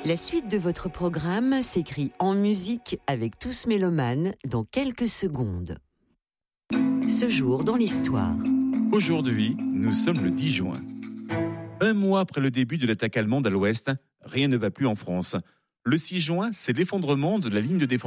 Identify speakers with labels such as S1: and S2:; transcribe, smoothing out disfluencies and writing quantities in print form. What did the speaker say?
S1: La suite de votre programme s'écrit en musique avec Tous Mélomanes dans quelques secondes. Ce jour dans l'histoire.
S2: Aujourd'hui, nous sommes le 10 juin. Un mois après le début de l'attaque allemande à l'ouest, rien ne va plus en France. Le 6 juin, c'est l'effondrement de la ligne de défense